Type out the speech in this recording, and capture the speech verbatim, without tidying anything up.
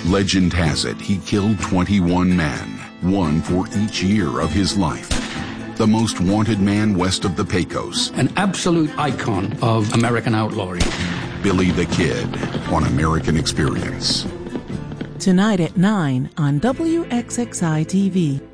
Legend has it he killed twenty-one men, one for each year of his life. The most wanted man west of the Pecos. An absolute icon of American outlawry. Billy the Kid on American Experience. Tonight at nine on W X X I T V.